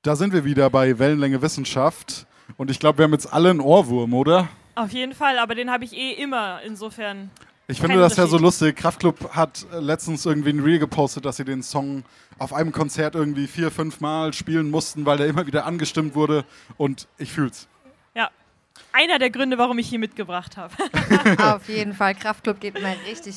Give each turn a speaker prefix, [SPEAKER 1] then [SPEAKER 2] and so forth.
[SPEAKER 1] Da sind wir wieder bei Wellenlänge Wissenschaft. Und ich glaube, wir haben jetzt alle einen Ohrwurm, oder?
[SPEAKER 2] Auf jeden Fall, aber den habe ich immer, insofern.
[SPEAKER 1] Ich finde das ja so lustig. Kraftklub hat letztens irgendwie ein Reel gepostet, dass sie den Song auf einem Konzert irgendwie 4-5 Mal spielen mussten, weil der immer wieder angestimmt wurde. Und ich fühl's.
[SPEAKER 2] Ja, einer der Gründe, warum ich hier mitgebracht habe.
[SPEAKER 3] Auf jeden Fall, Kraftklub geht mir richtig